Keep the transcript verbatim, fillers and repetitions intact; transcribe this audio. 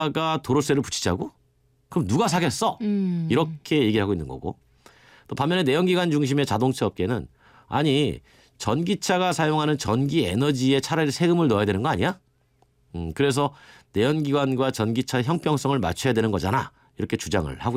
자동차가 도로세를 붙이자고? 그럼 누가 사겠어? 음. 이렇게 얘기하고 있는 거고. 또 반면에 내연기관 중심의 자동차 업계는 아니 전기차가 사용하는 전기 에너지에 차라리 세금을 넣어야 되는 거 아니야? 음, 그래서 내연기관과 전기차 형평성을 맞춰야 되는 거잖아. 이렇게 주장을 하고